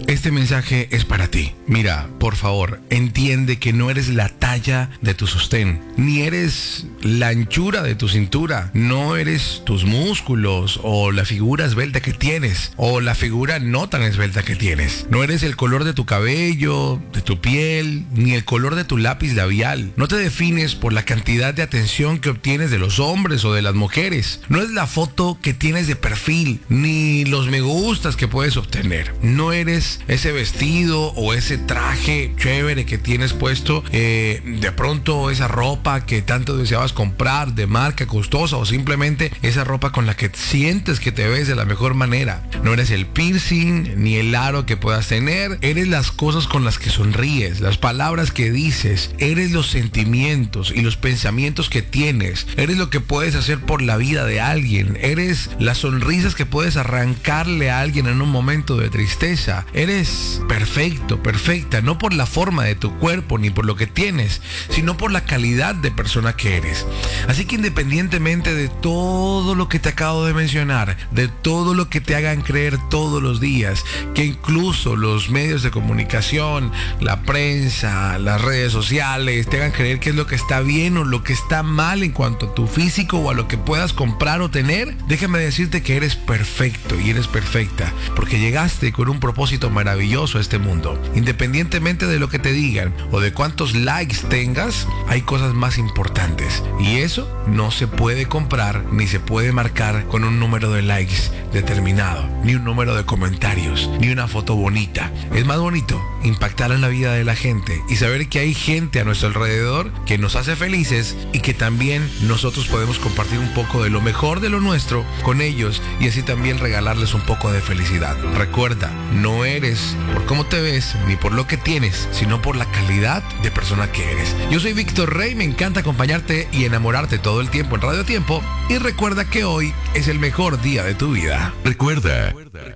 Este mensaje es para ti. Mira, por favor, entiende que no eres la talla de tu sostén, ni eres la anchura de tu cintura, no eres tus músculos o la figura esbelta que tienes o la figura no tan esbelta que tienes. No eres el color de tu cabello, de tu piel, ni el color de tu lápiz labial. No te defines por la cantidad de atención que obtienes de los hombres o de las mujeres. No es la foto que tienes de perfil, ni los me gustas que puedes obtener. No eres ese vestido o ese traje chévere que tienes puesto, de pronto esa ropa que tanto deseabas comprar de marca costosa o simplemente esa ropa con la que sientes que te ves de la mejor manera. No eres el piercing ni el aro que puedas tener. Eres las cosas con las que sonríes, las palabras que dices. Eres los sentimientos y los pensamientos que tienes. Eres lo que puedes hacer por la vida de alguien. Eres las sonrisas que puedes arrancarle a alguien en un momento de tristeza. Eres perfecto, perfecta, no por la forma de tu cuerpo ni por lo que tienes, sino por la calidad de persona que eres. Así que independientemente de todo lo que te acabo de mencionar, de todo lo que te hagan creer todos los días, que incluso los medios de comunicación, la prensa, las redes sociales, te hagan creer qué es lo que está bien o lo que está mal en cuanto a tu físico o a lo que puedas comprar o tener, déjame decirte que eres perfecto y eres perfecta, porque llegaste con un propósito maravilloso a este mundo. Independientemente de lo que te digan o de cuántos likes tengas, hay cosas más importantes y eso no se puede comprar ni se puede marcar con un número de likes determinado, ni un número de comentarios, ni una foto bonita. Es más bonito impactar en la vida de la gente y saber que hay gente a nuestro alrededor que nos hace felices y que también nosotros podemos compartir un poco de lo mejor de lo nuestro con ellos y así también regalarles un poco de felicidad. Recuerda, no eres por cómo te ves ni por lo que tienes, sino por la calidad de persona que eres. Yo soy Víctor Rey, me encanta acompañarte y enamorarte todo el tiempo en Radio Tiempo y recuerda que hoy es el mejor día de tu vida. Recuerda.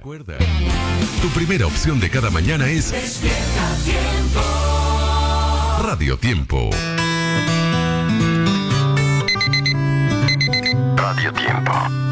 Tu primera opción de cada mañana es Despierta Tiempo. Radio Tiempo. Radio Tiempo.